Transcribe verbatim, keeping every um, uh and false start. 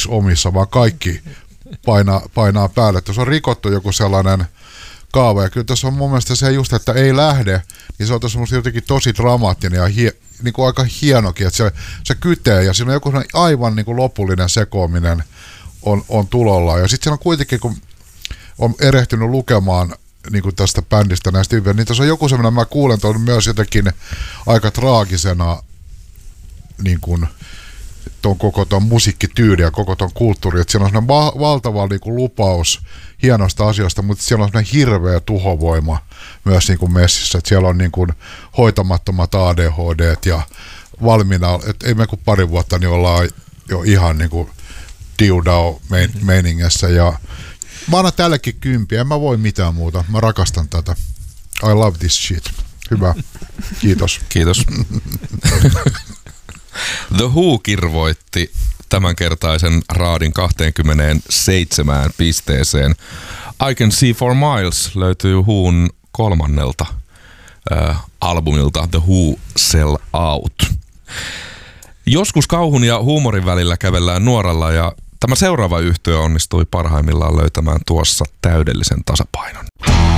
kympiksi omissa, vaan kaikki painaa, painaa päälle. Tuossa on rikottu joku sellainen kaava, ja kyllä tässä on mun mielestä se just, että ei lähde, niin se on tuossa jotenkin tosi dramaattinen ja hie, niin kuin aika hienokin, että se, se kytee, ja siinä on joku aivan niin kuin lopullinen sekoaminen on, on tulolla. Ja sitten siellä on kuitenkin, kun on erehtynyt lukemaan niin kuin tästä bändistä näistä hyvin, niin tässä on joku semmoinen, mä kuulen tuon myös jotenkin aika traagisena niin kuin tuon koko tuon musiikkityyli ja koko tuon kulttuuri, että siellä on semmoinen va- valtava niin kuin lupaus hienosta asioista, mutta siellä on semmoinen hirveä tuhovoima myös niin kuin messissä, että siellä on niin kuin hoitamattomat A D H D:t ja valmiina, että ei me kuin pari vuotta, niin ollaan jo ihan niin kuin diudao meiningessä, ja mä annan tällekin kympiä, en mä voi mitään muuta, mä rakastan tätä. I love this shit. Hyvä. Kiitos. Kiitos. The Who kirvoitti tämänkertaisen raadin kaksikymmentäseitsemän pisteeseen. I Can See For Miles löytyy Whon kolmannelta äh, albumilta The Who Sell Out. Joskus kauhun ja huumorin välillä kävellään nuoralla, ja tämä seuraava yhtye onnistui parhaimmillaan löytämään tuossa täydellisen tasapainon.